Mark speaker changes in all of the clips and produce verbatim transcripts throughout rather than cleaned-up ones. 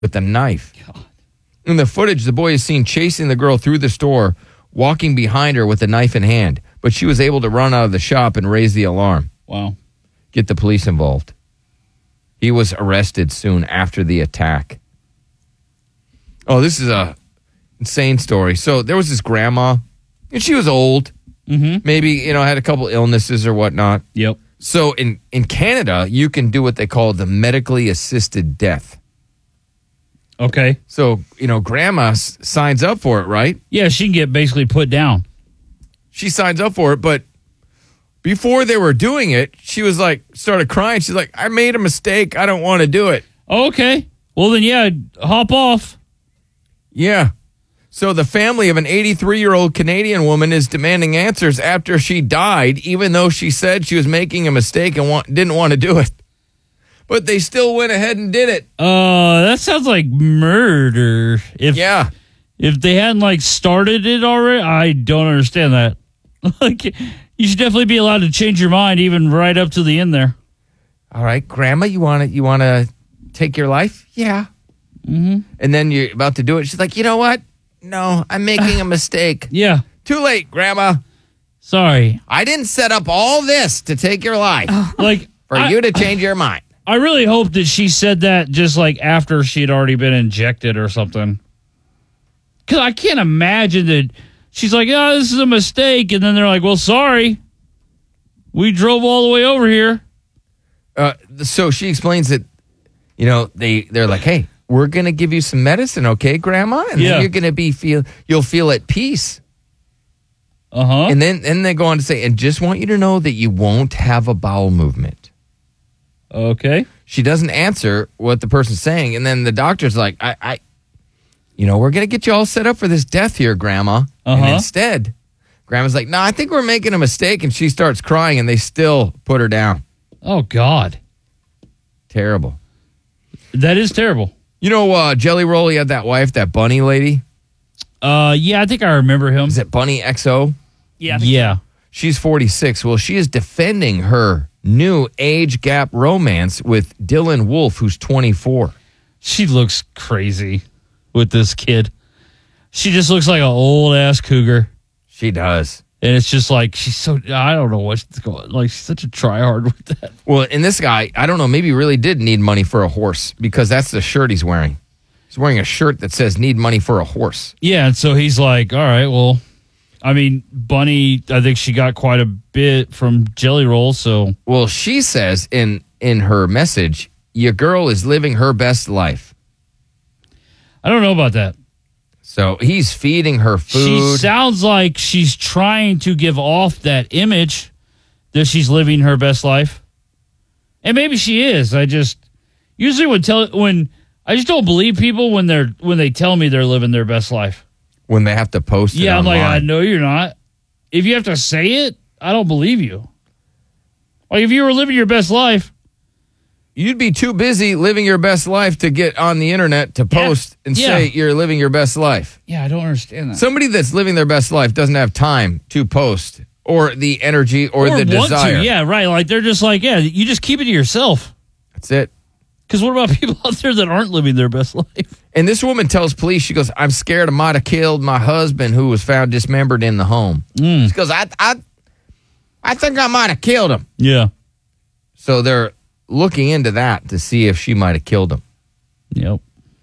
Speaker 1: with a knife.
Speaker 2: God.
Speaker 1: In the footage, the boy is seen chasing the girl through the store, walking behind her with a knife in hand. But she was able to run out of the shop and raise the alarm.
Speaker 2: Wow.
Speaker 1: Get the police involved. He was arrested soon after the attack. Oh, this is a insane story. So there was this grandma, and she was old.
Speaker 2: Mm-hmm.
Speaker 1: Maybe, you know, had a couple illnesses or whatnot.
Speaker 2: Yep.
Speaker 1: So in, in Canada, you can do what they call the medically assisted death.
Speaker 2: Okay.
Speaker 1: So, you know, grandma s- signs up for it, right?
Speaker 2: Yeah, she can get basically put down.
Speaker 1: She signs up for it, but before they were doing it, she was like, started crying. She's like, I made a mistake. I don't want to do it.
Speaker 2: Okay. Well, then, yeah, hop off.
Speaker 1: Yeah. So the family of an eighty-three-year-old Canadian woman is demanding answers after she died, even though she said she was making a mistake and want, didn't want to do it. But they still went ahead and did it.
Speaker 2: Uh, that sounds like murder. If
Speaker 1: Yeah.
Speaker 2: if they hadn't like started it already, I don't understand that. Like, you should definitely be allowed to change your mind, even right up to the end there.
Speaker 1: All right, Grandma, you want to you want to take your life? Yeah.
Speaker 2: Mm-hmm.
Speaker 1: And then you're about to do it. She's like, you know what? No, I'm making a mistake.
Speaker 2: Yeah.
Speaker 1: Too late, Grandma.
Speaker 2: Sorry.
Speaker 1: I didn't set up all this to take your life
Speaker 2: Like
Speaker 1: for
Speaker 2: I,
Speaker 1: you to change your mind.
Speaker 2: I really hope that she said that just like after she had already been injected or something. Because I can't imagine that she's like, oh, this is a mistake. And then they're like, well, sorry. We drove all the way over here.
Speaker 1: Uh, so she explains that, you know, they, they're like, hey, we're going to give you some medicine, okay, Grandma? And
Speaker 2: Yeah.
Speaker 1: then you're going to be feel, you'll feel at peace.
Speaker 2: Uh-huh.
Speaker 1: And then and they go on to say, and just want you to know that you won't have a bowel movement.
Speaker 2: Okay.
Speaker 1: She doesn't answer what the person's saying. And then the doctor's like, I, I you know, we're going to get you all set up for this death here, Grandma. And
Speaker 2: Uh-huh.
Speaker 1: instead, Grandma's like, no, I think we're making a mistake. And she starts crying, and they still put her down.
Speaker 2: Oh, God.
Speaker 1: Terrible.
Speaker 2: That is terrible.
Speaker 1: You know, uh, Jelly Roll, he had that wife, that bunny lady.
Speaker 2: Uh, yeah, I think I remember him.
Speaker 1: Is it Bunny X O?
Speaker 2: Yeah. Yeah.
Speaker 1: She's forty-six. Well, she is defending her new age gap romance with Dylan Wolf, who's twenty-four.
Speaker 2: She looks crazy with this kid. She just looks like an old ass cougar.
Speaker 1: She does.
Speaker 2: And it's just like, she's so, I don't know what's going on. Like, she's such a tryhard with that.
Speaker 1: Well, and this guy, I don't know, maybe really did need money for a horse because that's the shirt he's wearing. He's wearing a shirt that says need money for a horse.
Speaker 2: Yeah, and so he's like, all right, well, I mean, Bunny, I think she got quite a bit from Jelly Roll, so.
Speaker 1: Well, she says in, in her message, your girl is living her best life.
Speaker 2: I don't know about that.
Speaker 1: So he's feeding her food.
Speaker 2: She sounds like she's trying to give off that image that she's living her best life. And maybe she is. I just usually would tell when I just don't believe people when they're when they tell me they're living their best life.
Speaker 1: When they have to post it
Speaker 2: Yeah, I'm
Speaker 1: online.
Speaker 2: like, I know you're not. If you have to say it, I don't believe you. Like if you were living your best life,
Speaker 1: you'd be too busy living your best life to get on the internet to post and
Speaker 2: Yeah.
Speaker 1: say you're living your best life.
Speaker 2: yeah, I don't understand that.
Speaker 1: Somebody that's living their best life doesn't have time to post or the energy or,
Speaker 2: or
Speaker 1: the
Speaker 2: want
Speaker 1: desire.
Speaker 2: to, yeah, right. Like they're just like, yeah, you just keep it to yourself.
Speaker 1: That's it.
Speaker 2: Because what about people out there that aren't living their best life?
Speaker 1: And this woman tells police, she goes, I'm scared I might have killed my husband who was found dismembered in the home.
Speaker 2: Mm.
Speaker 1: She goes, I, I, I think I might have killed him.
Speaker 2: Yeah.
Speaker 1: So they're looking into that to see if she might have killed him.
Speaker 2: Yep.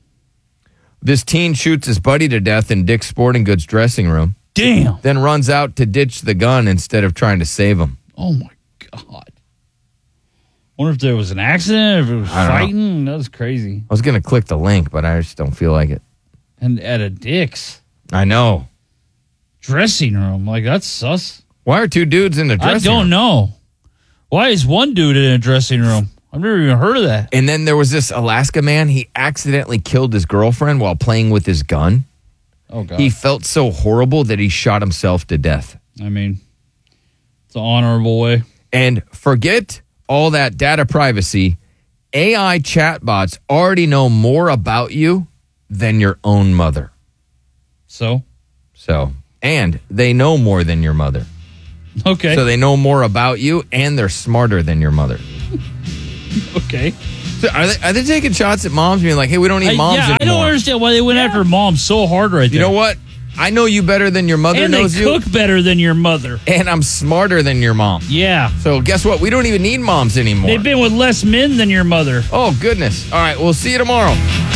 Speaker 1: This teen shoots his buddy to death in Dick's Sporting Goods dressing room,
Speaker 2: Damn.
Speaker 1: then runs out to ditch the gun instead of trying to save him.
Speaker 2: Oh my God. Wonder if there was an accident, if it was
Speaker 1: I don't know.
Speaker 2: fighting. That was crazy.
Speaker 1: I was going to click the link, but I just don't feel like it.
Speaker 2: And at a Dick's
Speaker 1: I know.
Speaker 2: dressing room. Like, that's sus.
Speaker 1: Why are two dudes in the
Speaker 2: I
Speaker 1: dressing
Speaker 2: don't
Speaker 1: room?
Speaker 2: know. Why is one dude in a dressing room? I've never even heard of that.
Speaker 1: And then there was this Alaska man. He accidentally killed his girlfriend while playing with his gun.
Speaker 2: Oh, God.
Speaker 1: He felt so horrible that he shot himself to death.
Speaker 2: I mean, it's an honorable way.
Speaker 1: And forget all that data privacy. A I chatbots already know more about you than your own mother.
Speaker 2: So?
Speaker 1: So, and they know more than your mother.
Speaker 2: Okay.
Speaker 1: So they know more about you, and they're smarter than your mother.
Speaker 2: Okay.
Speaker 1: So are they are they taking shots at moms, being like, "Hey, we don't need
Speaker 2: I,
Speaker 1: moms
Speaker 2: yeah,
Speaker 1: anymore"?
Speaker 2: I don't understand why they went
Speaker 3: Yeah.
Speaker 2: after moms so hard right
Speaker 1: You
Speaker 2: there.
Speaker 1: know what? I know you better than your mother
Speaker 2: And
Speaker 1: knows
Speaker 2: they
Speaker 1: you,
Speaker 2: cook better than your mother.
Speaker 1: and I'm smarter than your mom.
Speaker 2: Yeah.
Speaker 1: So guess what? We don't even need moms anymore.
Speaker 2: They've been with less men than your mother.
Speaker 1: Oh goodness! All right, we'll see you tomorrow.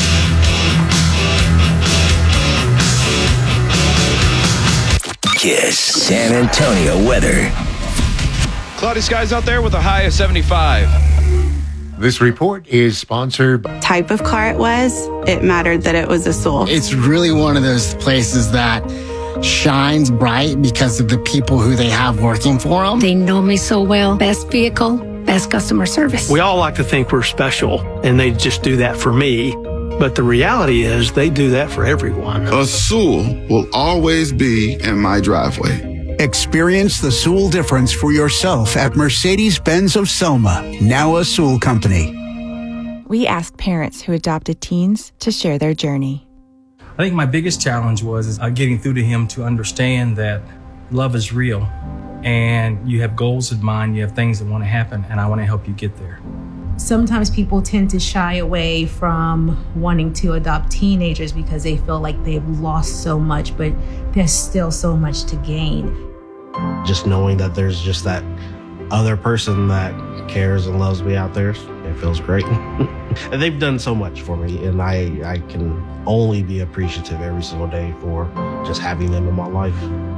Speaker 4: Kiss San Antonio weather.
Speaker 5: Cloudy skies out there with a high of seventy-five.
Speaker 6: This report is sponsored by
Speaker 7: Type of car it was, it mattered that it was a Soul.
Speaker 8: It's really one of those places that shines bright because of the people who they have working for them.
Speaker 9: They know me so well. Best vehicle, best customer service.
Speaker 10: We all like to think we're special, and they just do that for me. But the reality is they do that for everyone.
Speaker 11: A Soul will always be in my driveway.
Speaker 12: Experience the Soul difference for yourself at Mercedes-Benz of Selma, now a Soul company.
Speaker 13: We asked parents who adopted teens to share their journey.
Speaker 14: I think my biggest challenge was uh, getting through to him to understand that love is real and you have goals in mind, you have things that want to happen, and I want to help you get there.
Speaker 3: Sometimes people tend to shy away from wanting to adopt teenagers because they feel like they've lost so much, but there's still so much to gain.
Speaker 15: Just knowing that there's just that other person that cares and loves me out there, it feels great. And they've done so much for me, and I, I can only be appreciative every single day for just having them in my life.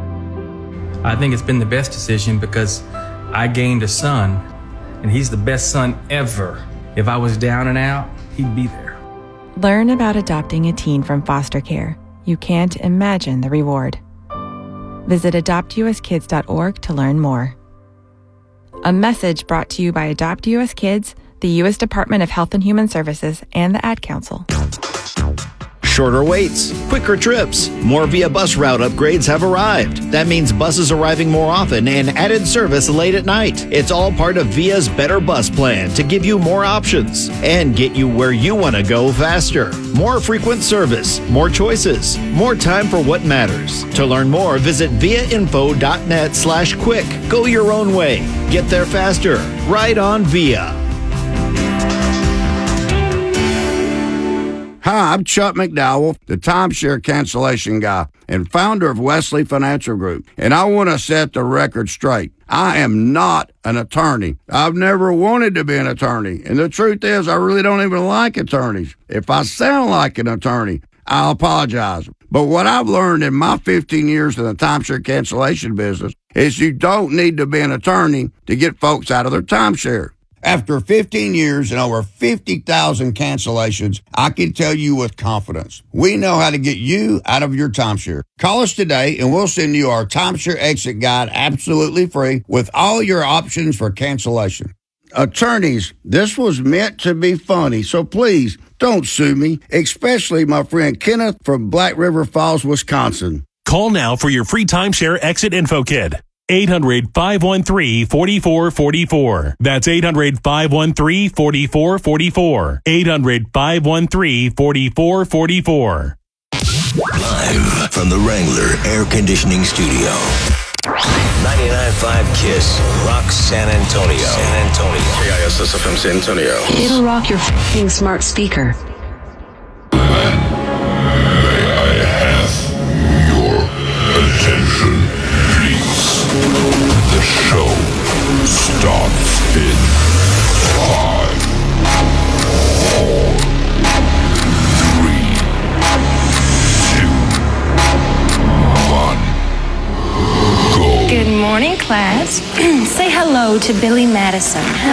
Speaker 14: I think it's been the best decision because I gained a son, and he's the best son ever. If I was down and out, he'd be there.
Speaker 13: Learn about adopting a teen from foster care. You can't imagine the reward. Visit adopt u s kids dot org to learn more. A message brought to you by Adopt U S Kids, the U S Department of Health and Human Services, and the Ad Council.
Speaker 16: Shorter waits, quicker trips, more Via Bus route upgrades have arrived. That means buses arriving more often and added service late at night. It's all part of Via's Better Bus plan to give you more options and get you where you want to go faster. More frequent service, more choices, more time for what matters. To learn more, visit viainfo.net slash quick. Go your own way. Get there faster. Ride on Via.
Speaker 17: Hi, I'm Chuck McDowell, the timeshare cancellation guy and founder of Wesley Financial Group, and I want to set the record straight. I am not an attorney. I've never wanted to be an attorney, and the truth is I really don't even like attorneys. If I sound like an attorney, I'll apologize. But what I've learned in my fifteen years in the timeshare cancellation business is you don't need to be an attorney to get folks out of their timeshare. After fifteen years and over fifty thousand cancellations, I can tell you with confidence, we know how to get you out of your timeshare. Call us today and we'll send you our timeshare exit guide absolutely free with all your options for cancellation. Attorneys, this was meant to be funny, so please don't sue me, especially my friend Kenneth from Black River Falls, Wisconsin.
Speaker 18: Call now for your free timeshare exit info kit. eight hundred, five one three, four four four four. That's eight hundred, five one three, four four four four. eight hundred, five one three, four four four four.
Speaker 4: Live from the Wrangler Air Conditioning Studio. ninety-nine point five Kiss Rock San Antonio. San Antonio.
Speaker 5: K I S S F M San Antonio.
Speaker 9: It'll rock your f***ing smart speaker.
Speaker 11: May I have your attention, please? The show starts in five, four, three, two, one, go.
Speaker 19: Good morning, class. Say hello to Billy Madison.